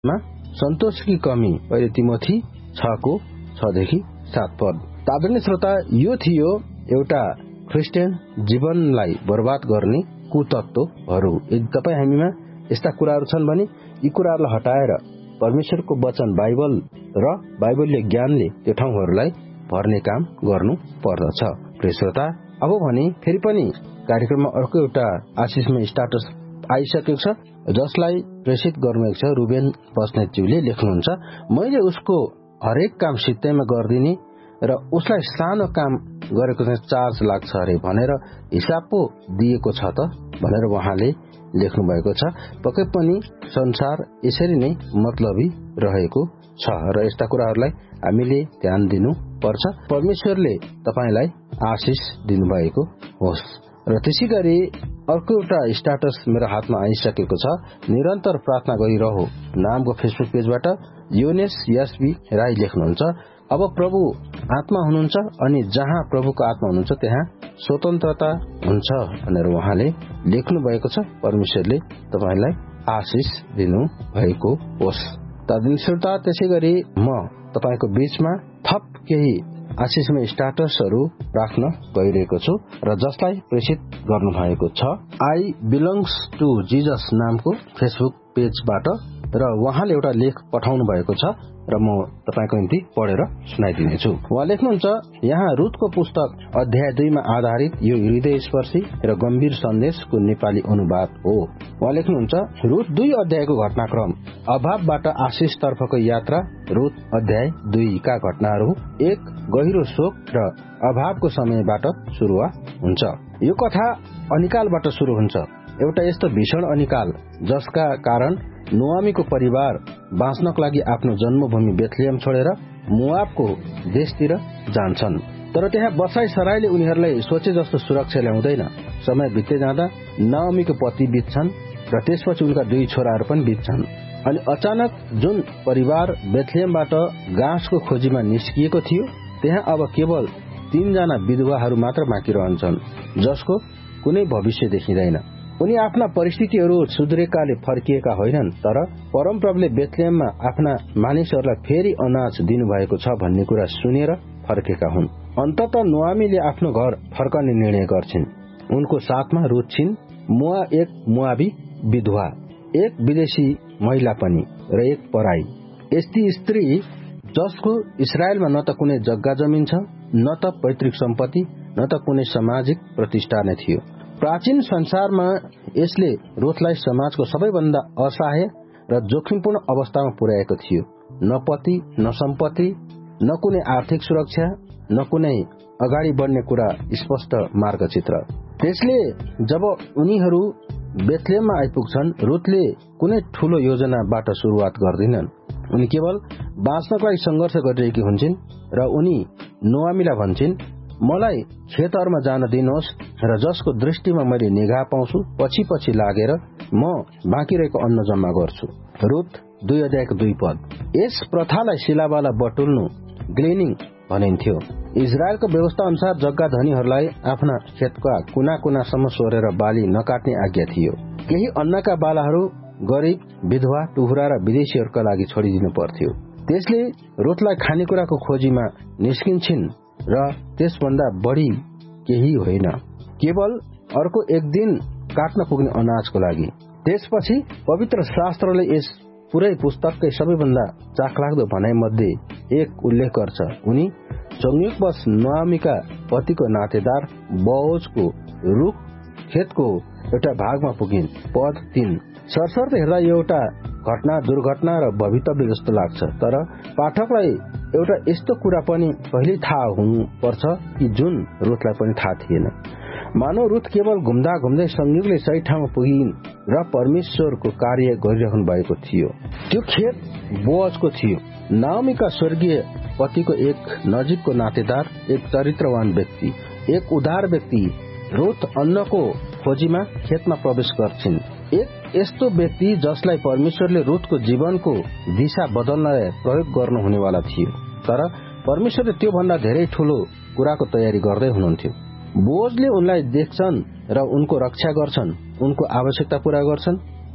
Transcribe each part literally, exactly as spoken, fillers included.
मा सन्तोष की कमी पहिले तिमोथी छ को छ देखि सात पद। आदरणीय श्रोता, यो थियो एउटा क्रिस्चियन जीवनलाई बर्बाद गर्ने कुतत्वहरू। यदि तपाईँ हामीमा यस्ता कुराहरू छन् भने यी कुराहरूलाई हटाएर परमेश्वरको वचन बाइबल र बाइबलीय ज्ञानले त्यो ठाउँहरूलाई भर्ने काम गर्नु पर्दछ। प्रिय श्रोता, अब भने फेरि पनि कार्यक्रममा अर्को एउटा आशिषमय स्टाटस आइसकेको छ, जसलाई प्रेषित गर्नुभएको छ रुबेन बस्नेतज्यूले। लेख्नुहुन्छ, मैले उसको हरेक काम सित्तैमा गरिदिने र उसलाई सानो काम गरेको चाहिँ चार्ज लाग्छ अरे भनेर हिसाब पो दिएको छ त भनेर उहाँले लेख्नु भएको छ। पक्कै पनि संसार यसरी नै मतलबी रहेको छ र यस्ता कुराहरूलाई हामीले ध्यान दिनु पर्छ। परमेश्वरले तपाईलाई आशिष दिनुभएको होस्। र त्यसै गरी अर्को एउटा स्टाटस मेरो हातमा आइसकेको छ, निरन्तर प्रार्थना गरिरहो नामको फेसबुक पेजबाट योनेश एसबी राई लेख्नुहुन्छ, अब प्रभु आत्मा हुनुहुन्छ अनि जहाँ प्रभुको आत्मा हुनुहुन्छ त्यहाँ स्वतन्त्रता हुन्छ भनेर उहाँले लेख्नु भएको छ। परमेश्वरले तपाईलाई आशिष दिनु भएको होस्। आदरणीय श्रोता, त्यसै गरी म तपाईको बीचमा थप केही आशिषमय स्टाटसहरू राख्न गइरहेको छु र जसलाई प्रेषित गर्नु भएको छ आई बिलोङ्स टु जिजस नामको फेसबुक पेजबाट र उहाँले एउटा लेख पठाउनु भएको छ र म तपाईको निम्ति पढेर सुनाइदिनेछु। उहाँ लेख्नुहुन्छ, यहाँ रुथको पुस्तक अध्याय दुईमा आधारित यो हृदय स्पर्शी र गम्भीर सन्देशको नेपाली अनुवाद हो। उहाँ लेख्नुहुन्छ, रुथ दुई अध्यायको घटनाक्रम अभावबाट आशिष तर्फको यात्रा। रुथ अध्याय दुईका घटनाहरू एक गहिरो शोक र अभावको समयबाट शुरुआत हुन्छ। यो कथा अनिकालबाट शुरू हुन्छ, एउटा यस्तो भीषण अनिकाल जसका कारण नोआमीको परिवार बाँच्नको लागि आफ्नो जन्मभूमि बेथलेहम छोडेर मोआबको देशतिर जान्छन्। तर त्यहाँ बसाई सराईले उनीहरूलाई सोचे जस्तो सुरक्षा ल्याउँदैन। समय बित्दै जाँदा नोआमीको पति बित्छन् र त्यसपछि उनका दुई छोराहरू पनि बित्छन्। अनि अचानक जुन परिवार बेथलेहमबाट घाँसको खोजीमा निस्किएको थियो त्यहाँ अब केवल तीनजना विधवाहरू मात्र बाँकी रहन्छन् जसको कुनै भविष्य देखिँदैन। उनी आफ्ना परिस्थितिहरू सुध्रेकाले फर्किएका होइनन्, तर परमप्रभुले बेथलेहममा आफ्ना मानिसहरूलाई फेरि अनाज दिनुभएको छ भन्ने कुरा सुनेर फर्केका हुन्। अन्ततः नोआमीले आफ्नो घर फर्कने निर्णय गर्छिन्। उनको साथमा रुथ छिन्, मोआ एक मोआबी विधवा, एक विदेशी महिला पनि र एक पराई। यस्ती स्त्री जसको इस्रायलमा न त कुनै जग्गा जमिन छ, न त पैतृक सम्पत्ति, न त कुनै सामाजिक प्रतिष्ठा नै थियो। प्राचीन संसारमा यसले रुथलाई समाजको सबैभन्दा असहाय र जोखिमपूर्ण अवस्थामा पुर्याएको थियो। न पति, न सम्पत्ति, न कुनै आर्थिक सुरक्षा, न कुनै अगाडि बढ्ने कुरा स्पष्ट मार्गचित्र। त्यसले जब उनीहरू बेथलेहममा आइपुग्छन्, रुथले कुनै ठूलो योजनाबाट सुरुवात गर्दिनन्। उनी केवल बाँच्नको लागि संघर्ष गरिरहेकी हुन्छन् र उनी नोआमीलाई भन्छन्, मलाई खेतहरूमा जान दिनुहोस् र जसको दृष्टिमा मैले निगाह पाउँछु पछि पछि लागेर म बाँकी रहेको अन्न जम्मा गर्छु। रुथ दुई अध्यायको दुई पद। यस प्रथालाई शिलावाला बटुल्नु ग्लेनिङ भनिन्थ्यो। इजरायलको व्यवस्था अनुसार जग्गा धनीहरूलाई आफ्ना खेतका कुना कुनासम्म सोरेर बाली नकाट्ने आज्ञा थियो। केही अन्नका बालाहरू गरिब, विधवा, टुहुरा र विदेशीहरूका लागि छोडिदिनु पर्थ्यो। त्यसले रुथलाई खानेकुराको खोजीमा निस्किन्छन् र त्यसभन्दा बढी केही होइन, केवल अर्को एक दिन काट्न पुग्ने अनाजको लागि। त्यसपछि पवित्र शास्त्रले यस पुरै पुस्तककै सबैभन्दा चाखलाग्दो भनाइ मध्ये एक उल्लेख गर्छ। उनी संयोगवश नोआमीका पतिको नातेदार बोअजको रुख खेतको एउटा भागमा पुगिन्। पद तीन। सरसर्त हेर्दा एउटा घटना, दुर्घटना र भवितव्य जस्तो लाग्छ, तर पाठकलाई एउटा यस्तो कुरा पनि पहिले थाहा हुनुपर्छ कि जुन रुथलाई पनि थाहा थिएन। मानव रुथ केवल घुम्दा घुम्दै संयोगले सही ठाउँमा पुगिन् र परमेश्वरको कार्य गरिरहनु भएको थियो। त्यो खेत बोअजको थियो, नाओमीका स्वर्गीय पतिको एक नजिकको नातेदार, एक चरित्रवान व्यक्ति, एक उदार व्यक्ति। रुथ अन्नको खोजीमा खेतमा प्रवेश गर्छिन्। एक यस्तो व्यक्ति जसलाई परमेश्वरले रुथको जीवनको दिशा बदल्नलाई प्रयोग गर्नु हुनेवाला थियो, तर परमेश्वरले त्यो भन्दा धेरै ठूलो कुराको तयारी गर्दै हुनुहुन्थ्यो। बोअजले उनलाई देख्छन् र उनको रक्षा गर्छन्, उनको आवश्यकता पूरा गर्छन्।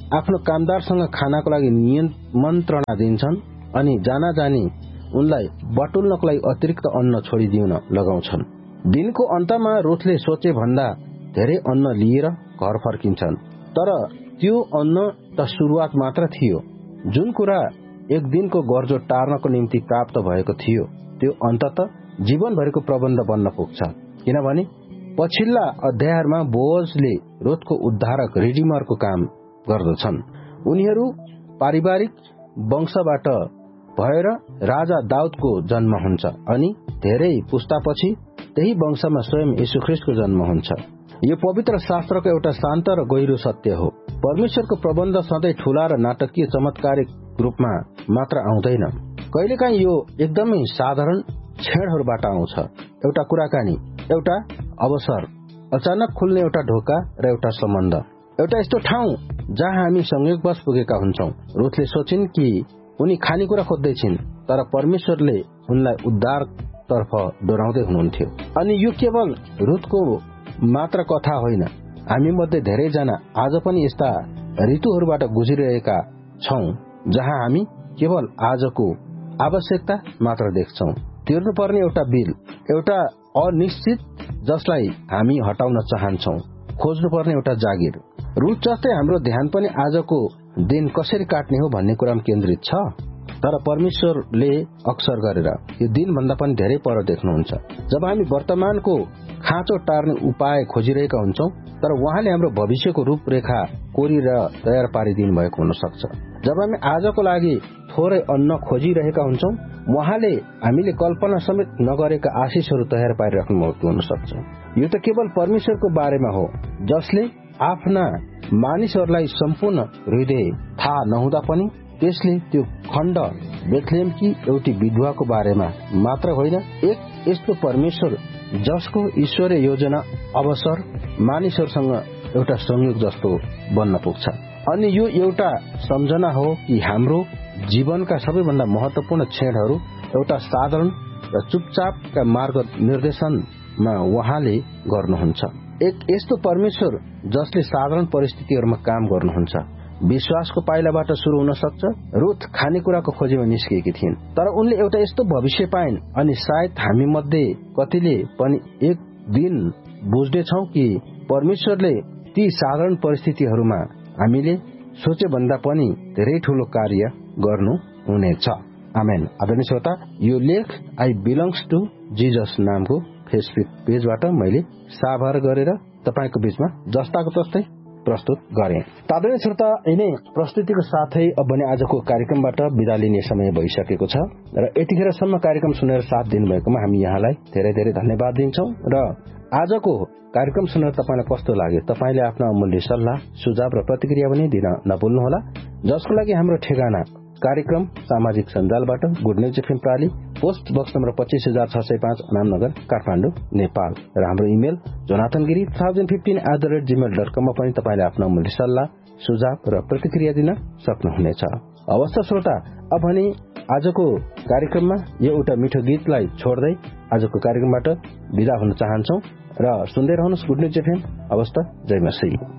आफ्नो कामदारसँग खानाको लागि निमन्त्रणा दिन्छन् अनि जाना जानी उनलाई बटुल्नको लागि अतिरिक्त अन्न छोडिदिउन लगाउँछन्। दिनको अन्तमा रुथले सोचे भन्दा धेरै अन्न लिएर घर फर्किन्छन्। तर त्यो अन्न त सुरुवात मात्र थियो। जुन कुरा एक दिनको गर्जो टार्नको निम्ति प्राप्त भएको थियो त्यो अन्ततः जीवनभरिको प्रबन्ध बन्न पुग्छ। किनभने पछिल्ला अध्यायहरूमा बोअजले रुथको उद्धारक रिडिमरको काम गर्दछन्। उनीहरू पारिवारिक वंशबाट भएर राजा दाउदको जन्म हुन्छ अनि धेरै पुस्तापछि त्यही वंशमा स्वयं येशूख्रीष्टको जन्म हुन्छ। यो पवित्र शास्त्रको एउटा शान्त र गहिरो सत्य हो। परमेश्वरको प्रबन्ध सधैँ ठूला र नाटकीय चमत्कारिक रूपमा मात्र आउँदैन। कहिलेकाहीँ यो एकदमै साधारण क्षणहरूबाट आउँछ। एउटा कुराकानी, एउटा अवसर, अचानक खुल्ने एउटा ढोका र एउटा सम्बन्ध, एउटा यस्तो ठाउँ जहाँ हामी संयोगवश पुगेका हुन्छौं। रुथले सोचिन् कि उनी खानेकुरा खोज्दैछिन्, तर परमेश्वरले उनलाई उद्धारतर्फ डोराउँदै हुनुहुन्थ्यो। अनि यो केवल रुथको मात्र कथा होइन। हामी मध्ये धेरैजना आज पनि यस्ता ऋतुहरूबाट गुज्रिरहेका छौं जहाँ हामी केवल आजको आवश्यकता मात्र देख्छौं। तिर्नुपर्ने एउटा बिल, एउटा अनिश्चित जसलाई हामी हटाउन चाहन्छौं, खोज्नुपर्ने एउटा जागिर। रुथ जस्तै हाम्रो ध्यान पनि आजको दिन कसरी काट्ने हो भन्ने कुरामा केन्द्रित छ। तर परमेश्वरले अक्सर गरेर यो दिन भन्दा पनि धेरै पर देख्नुहुन्छ। जब हामी वर्तमानको खाँचो टार्ने उपाय खोजिरहेका हुन्छौं, तर उहाँले हाम्रो भविष्यको रूपरेखा कोरेर तयार पारिदिनु भएको हुन सक्छ। जब हामी आजको लागि थोरै अन्न खोजिरहेका हुन्छौं, उहाँले हामीले कल्पना समेत नगरेका आशिषहरू तयार पारिराख्नु भएको हुन सक्छ। यो त केवल परमेश्वरको बारेमा हो, जसले आफ्ना मानिसहरूलाई सम्पूर्ण हृदय थाहा नहुँदा पनि त्यसले त्यो खण्ड बेथलेहमकी एउटी विधवाको बारेमा मात्र होइन, एक यस्तो परमेश्वर जसको ईश्वरीय योजना अवसर मानिसहरूसँग एउटा संयोग जस्तो बन्न पुग्छ। अनि यो एउटा सम्झना हो कि हाम्रो जीवनका सबैभन्दा महत्वपूर्ण क्षणहरू एउटा साधारण र चुपचापका मार्ग निर्देशनमा उहाँले गर्नुहुन्छ। एक यस्तो परमेश्वर जसले साधारण परिस्थितिहरूमा काम गर्नुहुन्छ। विश्वासको पाइलाबाट शुरू हुन सक्छ। रुथ खानेकुराको खोजीमा निस्किएकी थिइन्, तर उनले एउटा यस्तो भविष्य पाइन्। अनि सायद हामी मध्ये कतिले पनि एक दिन बुझ्नेछौं कि परमेश्वरले ती साधारण परिस्थितिहरूमा हामीले सोचे भन्दा पनि धेरै ठूलो कार्य गर्नु हुनेछ। आमेन। आदरणीय श्रोता, यो लेख आई बिलोङ्स टु जिजस नामको फेसबुक पेजबाट मैले साभार गरेर तपाईको बीचमा जस्ताको तस्तै प्रस्तुत गरे। आदरणीय श्रोता, यिनै प्रस्तुतिको साथै अब भने आजको कार्यक्रमबाट बिदा लिने समय भइसकेको छ र यतिखेरसम्म कार्यक्रम सुनेर साथ दिनुभएकोमा हामी यहाँलाई धेरै धेरै धन्यवाद दिन्छौं। र आजको कार्यक्रम सुनेर तपाईलाई कस्तो लाग्यो? तपाईले आफ्नो अमूल्य सल्लाह, सुझाव र प्रतिक्रिया पनि दिन नभुल्नुहोला, जसको लागि हाम्रो ठेगाना कार्यक्रम सामाजिक सञ्जालबाट good news FM प्राली, post box number पच्चीस हजार छ सय पाँच अनामनगर काठमाडौँ नेपाल र हाम्रो email Jonathan Giri two thousand fifteen at the rate Gmail dot कममा पनि तपाईँले आफ्नो अमूल्य सल्लाह, सुझाव र प्रतिक्रिया दिन सक्नुहुनेछ। अवश्य श्रोता, अब भने आजको कार्यक्रममा यो एउटा मिठो गीतलाई छोड्दै आजको कार्यक्रमबाट विदा हुन चाहन्छौं र सुन्दै रहनुहोस् गुड न्यूज एफएम। अवस्था, जय मसीह।